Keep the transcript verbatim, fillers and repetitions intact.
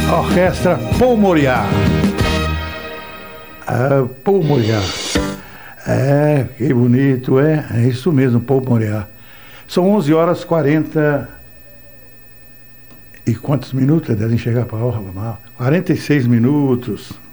Orquestra Paul Moriá. Ah, Paul Moriá. É, que bonito, é. É isso mesmo, Paul Moriá. São onze horas e quarenta e quantos minutos? Devem chegar para a hora? quarenta e seis minutos.